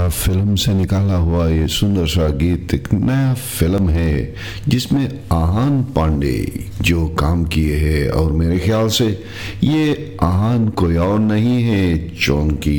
film से निकाला हुआ ये सुंदर सा गीत एक नया फिल्म है जिसमें आहान पांडे जो काम किए हैं, और मेरे ख्याल से ये आहान कोई और नहीं है चौंकी